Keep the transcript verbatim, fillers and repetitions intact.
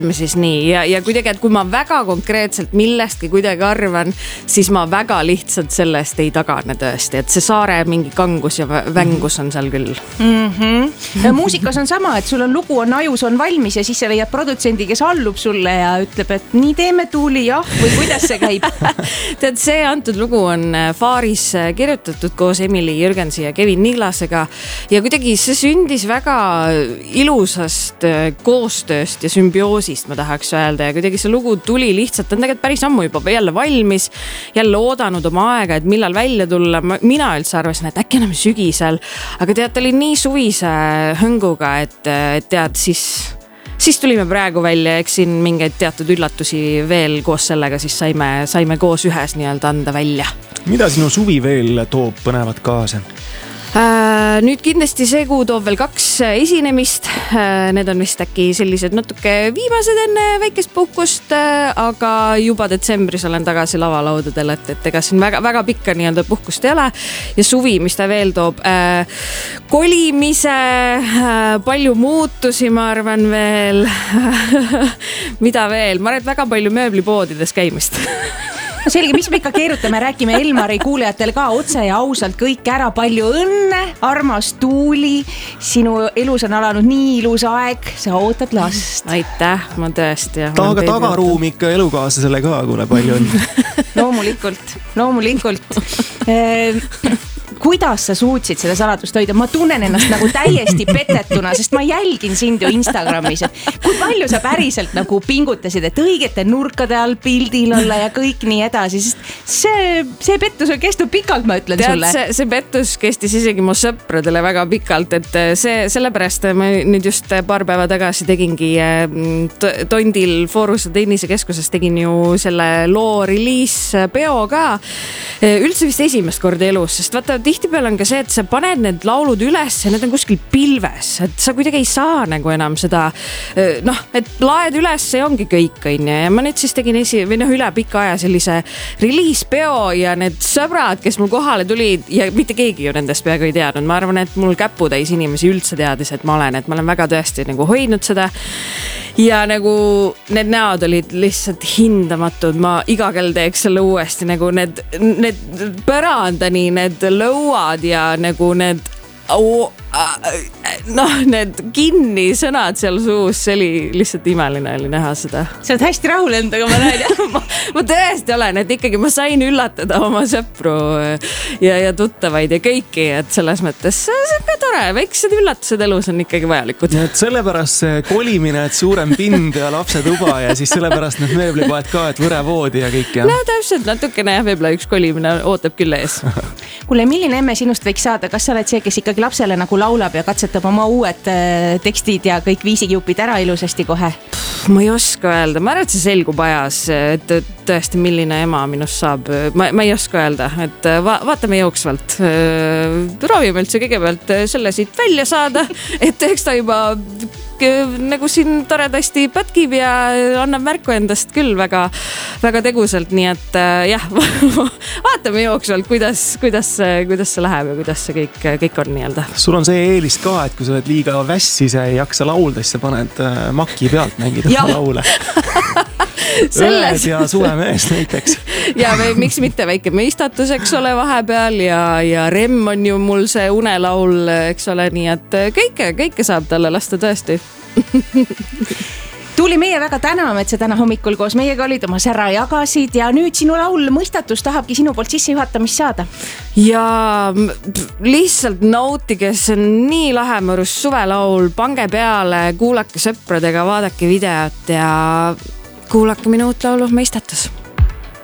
siis nii ja, ja kuidagi, et kui ma väga konkreetselt millestki kuidagi arvan, siis ma väga lihtsalt sellest ei tagane tõesti, et see Saare mingi kangus ja vängus on seal küll. Mm-hmm. Ja muusikas on sama, et sul on lugu, on ajus, on valmis ja siis sa leiad produtsendi, kes allub sulle ja ütleb, et nii teeme Tuuli, jah, või kuidas see käib? Tead, see antud lugu on Faaris kirjutatud koos Emily Jürgensi ja Kevin Niglasega ja kuidagi see sündis väga ilusast koostööst ja sümbioosi ma tahaks öelda ja kuidagi see lugu tuli lihtsalt, on tegelikult päris ammu juba jälle valmis, jälle oodanud oma aega, et millal välja tulla. Mina üldse arvasin, et äkki enam sügisel, aga tead, oli nii suvise hõnguga, et, et tead, siis, siis tulime praegu välja, eks siin mingeid teatud üllatusi veel koos sellega, siis saime, saime koos ühes nii-öelda anda välja. Mida sinu suvi veel toob põnevat kaasa? Äh, nüüd kindlasti see kuu toob veel kaks esinemist. Äh, need on vist äkki sellised natuke viimased enne väikest puhkust, äh, aga juba detsembris olen tagasi lavalaudadel, et, et ega siin väga, väga pikka nii-öelda puhkust ei ole. Ja suvi, mis ta veel toob, äh, kolimise, äh, palju muutusi, ma arvan veel. Mida veel? Ma arvan, et väga palju mööblipoodides käimist. No selge, mis me ikka keerutame, räägime Elmari kuulajatel ka otse ja ausalt kõik ära, palju õnne, armas Tuuli, sinu elus on alanud nii ilus aeg, sa ootad last. Aitäh, ma tõesti. Taga tagaruum ikka elukaaslasele ka, kuule palju on. Loomulikult, loomulikult. Kuidas sa suutsid seda saladust hoida? Ma tunnen ennast nagu täiesti petetuna, sest ma jälgin sind ju Instagramis. Kui palju sa päriselt nagu pingutasid, et õigete nurkade all pildil olla ja kõik nii edasi, sest see, see pettus on kestnud pikalt, ma ütlen Tead, sulle. See, see pettus kestis isegi mu sõpradele väga pikalt, et see, sellepärast ma nüüd just paar päeva tagasi tegingi Tondil Fooruse Tennise keskuses tegin ju selle loo release peo ka. Üldse vist esimest korda elus, sest vaata, tihtipeale on ka see, et sa paned need laulud üles ja need on kuskil pilves, et sa kuidagi ei saa nagu enam seda, noh, et laed üles, see ongi kõik, on ja ma nüüd siis tegin esi, või noh, üle pika aja sellise release-peo ja need sõbrad, kes mul kohale tulid ja mitte keegi ju nendest peaaegu ei teadnud, ma arvan, et mul käputäis inimesi üldse teadis, et ma olen, et ma olen väga tõesti nagu hoidnud seda ja nagu need näod olid lihtsalt hindamatud, ma iga kell teeks selle uuesti, nagu need, need pärandani, need lõuad ja nagu need oh, noh, need kinni sõnad seal suus, see oli lihtsalt imeline oli näha seda. Sa oled hästi rahul endaga, ma näen. ma, ma tõesti olen, et ikkagi ma sain üllatada oma sõpru ja, ja tuttavaid ja kõiki, et selles mõttes see on ka tore, väiksed üllatused elus on ikkagi vajalikud. Et sellepärast see kolimine, et suurem pind ja lapse tuba ja siis sellepärast need mööblipoed ka, et võrevoodi ja kõik. Ja. No täpselt, natukene jah, võib-olla üks kolimine ootab küll ees. Kuule, milline emme sinust võiks saada? Kas sa oled see, kes ikkagi lapsele nagu laulab ja katsetab oma uued tekstid ja kõik viisikjupid ära ilusasti kohe? Ma ei oska öelda, ma arvan, et see selgub ajas, et tõesti milline ema minust saab, ma, ma ei oska öelda, et va, vaatame jooksvalt, proovime üldse kõigepealt selle siit välja saada, et eks ta juba nagu siin toredasti pätkib ja annab märku endast küll väga, väga tegusalt, nii et jah, vaatame jooksvalt, kuidas, kuidas, kuidas see läheb ja kuidas see kõik, kõik on nii-öelda. Sul on see eelis ka, et kui sa oled liiga vässi, sa ei jaksa laulda, siis sa paned maki pealt mängida laule. Õed ja suvemees näiteks. Ja või miks mitte väike mõistatus, eks ole, vahepeal ja, ja Remm on ju mul see unelaul, eks ole, nii et kõike, kõike saab talle lasta tõesti. Tuuli, meie väga täname, et sa täna hommikul koos meiega olid, oma sära jagasid ja nüüd sinu laul Mõistatus tahabki sinu poolt sisse juhatamist saada. Ja lihtsalt nautige, see on nii lahe mõrus suvelaul, pange peale, kuulake sõpradega, vaadake videot ja kuulake minu uut laulu Mõistatus.